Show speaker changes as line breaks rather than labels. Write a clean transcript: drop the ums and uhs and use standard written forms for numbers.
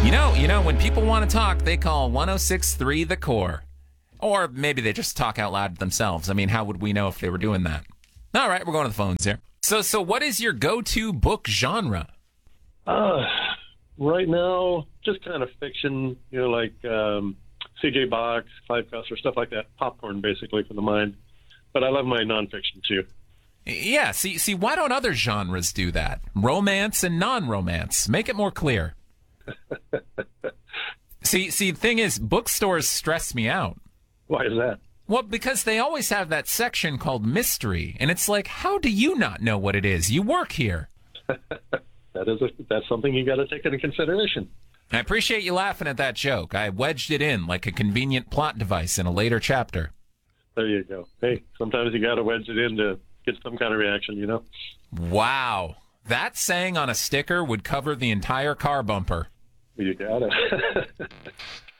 When people want to talk, they call 106.3 The Core. Or maybe they just talk out loud to themselves. I mean, how would we know if they were doing that? All right, we're going to the phones here. So what is your go-to book genre?
Right now, just kind of fiction, like C.J. Box, Clive Cussler, stuff like that. Popcorn, basically, for the mind. But I love my nonfiction, too.
Yeah, see, why don't other genres do that? Romance and non-romance. Make it more clear. See, the thing is, bookstores stress me out.
Why is that?
Well, because they always have that section called mystery, and it's like, how do you not know what it is? You work here.
That's something you got to take into consideration.
I appreciate you laughing at that joke. I wedged it in like a convenient plot device in a later chapter.
There you go. Hey, sometimes you got to wedge it in to get some kind of reaction,
Wow. That saying on a sticker would cover the entire car bumper.
You got it.